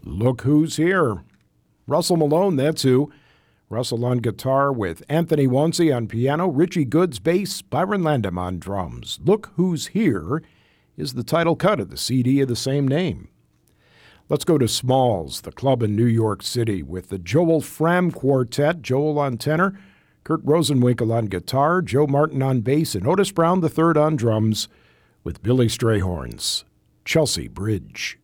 Look Who's Here. Russell Malone, that's who. Russell on guitar with Anthony Wansi on piano, Richie Goods bass, Byron Landam on drums. Look Who's Here is the title cut of the CD of the same name. Let's go to Smalls, the club in New York City, with the Joel Fram Quartet, Joel on tenor, Kurt Rosenwinkel on guitar, Joe Martin on bass, and Otis Brown III on drums, with Billy Strayhorn's Chelsea Bridge.